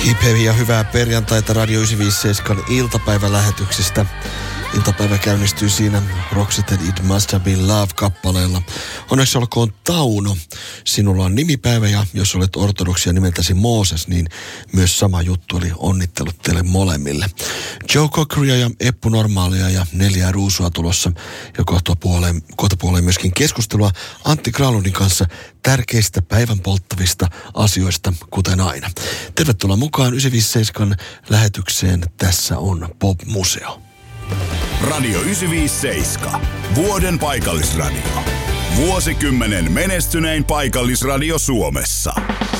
Hip-hevi ja hyvää perjantaita Radio 957 iltapäivälähetyksestä. Iltapäivä käynnistyy siinä Roxette It Must Have Been Love-kappaleella. Onneksi olkoon Tauno. Sinulla on nimipäivä ja jos olet ortodoksia nimeltäsi Mooses, niin myös sama juttu, eli onnittelut teille molemmille. Joe Cockeria ja Eppu Normaalia ja 4 ruusua tulossa ja kohta puoleen myöskin keskustelua Antti Granlundin kanssa tärkeistä päivän polttavista asioista, kuten aina. Tervetuloa mukaan 957 lähetykseen. Tässä on Pop-museo. Radio 957. Vuoden paikallisradio. Vuosikymmenen menestynein paikallisradio Suomessa.